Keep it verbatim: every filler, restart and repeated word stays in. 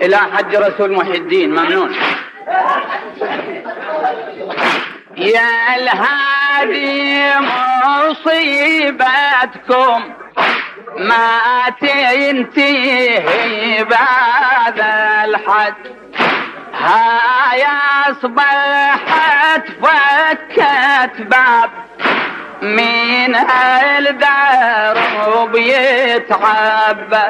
إلى حج رسول محي الدين ممنون. يا الهادي مصيبتكم ما تنتهي بعد الحج، هاي أصبحت فكت باب من الدرب يتعب.